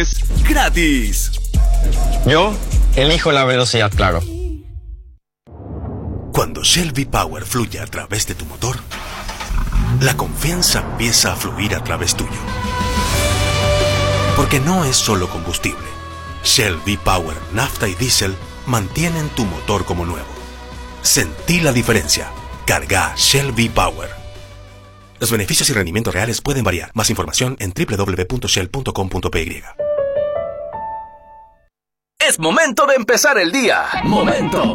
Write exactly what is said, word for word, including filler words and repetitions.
gratis. Yo elijo la velocidad, claro. Cuando Shell V-Power fluye a través de tu motor, la confianza empieza a fluir a través tuyo. Porque no es solo combustible. Shell V-Power, nafta y diésel mantienen tu motor como nuevo. Sentí la diferencia. Carga Shell V-Power. Los beneficios y rendimientos reales pueden variar. Más información en doble u doble u doble u punto shell punto com punto p y. Es momento de empezar el día. Momento